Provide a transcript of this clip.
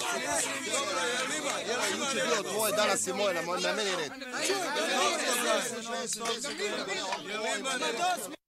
Juče bio tvoj, danas je moj, na meni red.